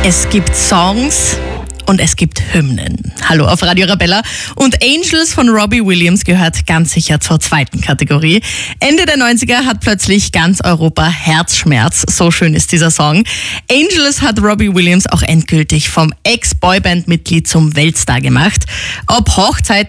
Es gibt Songs und es gibt Hymnen. Hallo auf Radio Arabella. Und Angels von Robbie Williams gehört ganz sicher zur zweiten Kategorie. Ende der 90er hat plötzlich ganz Europa Herzschmerz. So schön ist dieser Song. Angels hat Robbie Williams auch endgültig vom Ex-Boyband-Mitglied zum Weltstar gemacht. Ob Hochzeiten